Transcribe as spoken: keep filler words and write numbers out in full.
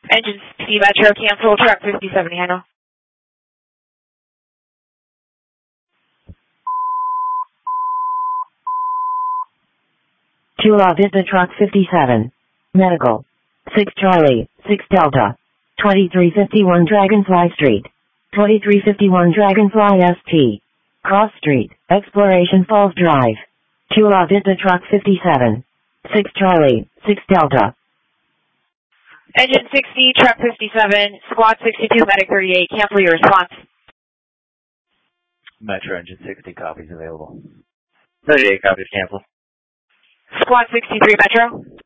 Engine sixty Metro, cancel, truck fifty-seven, handle. Chula Vista Truck fifty-seven. Medical. six Charlie, six Delta. twenty-three fifty-one Dragonfly Street. twenty-three fifty-one Dragonfly S T. Cross Street, Exploration Falls Drive. Chula Vista Truck fifty-seven. six Charlie, six Delta. Engine sixty, truck fifty-seven, squad sixty-two, medic thirty-eight, cancel your response. Metro engine sixty, copies available. thirty-eight copies, cancel. Squad sixty-three, Metro.